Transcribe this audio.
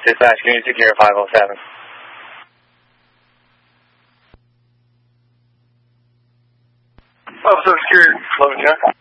Dispatch, can you secure 507? Oh, so secure, 11 Jack.